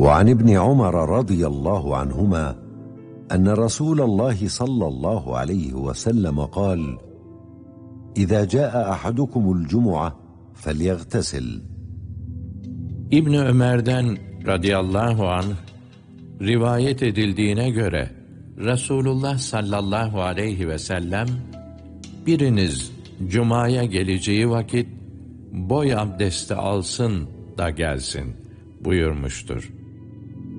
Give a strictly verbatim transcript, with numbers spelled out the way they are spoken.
وعن ابن عمر رضي الله عنهما أن رسول الله صلى الله عليه وسلم قال: إذا جاء أحدكم الجمعة فليغتسل. İbn Ömer'den radıyallahu anh rivayet edildiğine göre Resulullah sallallahu aleyhi ve sellem, biriniz cumaya geleceği vakit boy abdesti alsın da gelsin buyurmuştur.